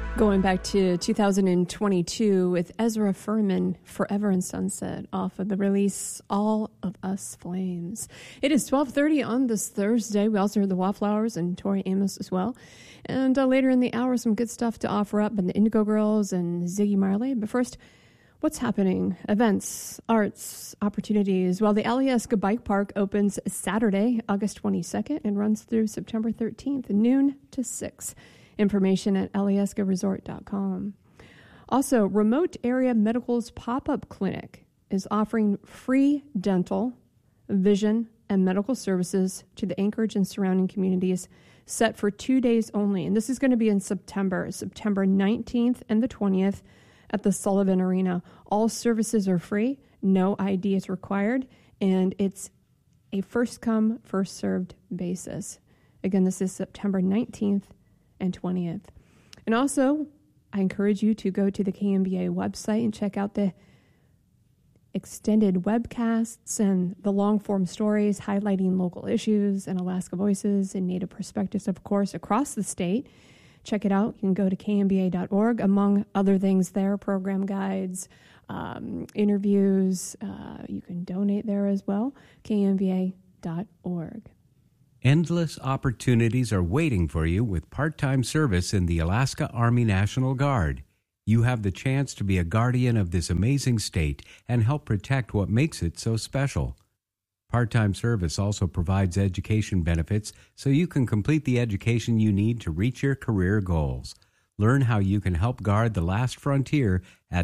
Going back to 2022 with Ezra Furman, Forever in Sunset, off of the release All of Us Flames. It is 12:30 on this Thursday. We also heard the Wallflowers and Tori Amos as well. And later in the hour, some good stuff to offer up, and the Indigo Girls and Ziggy Marley. But first, what's happening? Events, arts, opportunities. Well, the Alyeska Bike Park opens Saturday, August 22nd, and runs through September 13th, noon to 6. Information at alyeskaresort.com. Also, Remote Area Medical's pop-up clinic is offering free dental, vision, and medical services to the Anchorage and surrounding communities, set for 2 days only. And this is going to be in September 19th and the 20th at the Sullivan Arena. All services are free, no ID is required, and it's a first-come, first-served basis. Again, this is September 19th and 20th. And also, I encourage you to go to the KMBA website and check out the extended webcasts and the long-form stories highlighting local issues and Alaska voices and Native perspectives, of course, across the state. Check it out. You can go to kmba.org, among other things there, program guides, interviews. You can donate there as well, kmba.org. Endless opportunities are waiting for you with part-time service in the Alaska Army National Guard. You have the chance to be a guardian of this amazing state and help protect what makes it so special. Part-time service also provides education benefits so you can complete the education you need to reach your career goals. Learn how you can help guard the last frontier at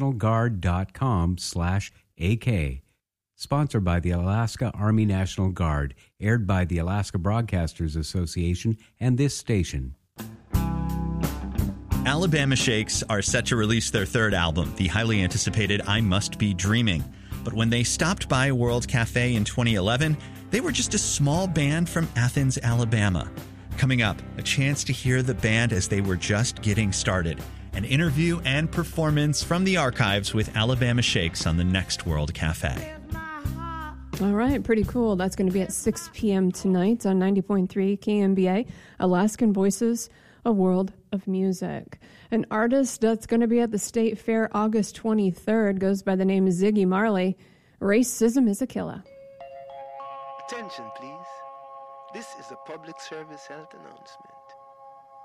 nationalguard.com/AK. Sponsored by the Alaska Army National Guard, aired by the Alaska Broadcasters Association and this station. Alabama Shakes are set to release their third album, the highly anticipated I Must Be Dreaming. But when they stopped by World Cafe in 2011, they were just a small band from Athens, Alabama. Coming up, a chance to hear the band as they were just getting started. An interview and performance from the archives with Alabama Shakes on the next World Cafe. All right, pretty cool. That's going to be at 6 p.m. tonight on 90.3 KMBA, Alaskan Voices, a World of Music. An artist that's going to be at the State Fair August 23rd goes by the name of Ziggy Marley. Racism is a killer. Attention, please. This is a public service health announcement.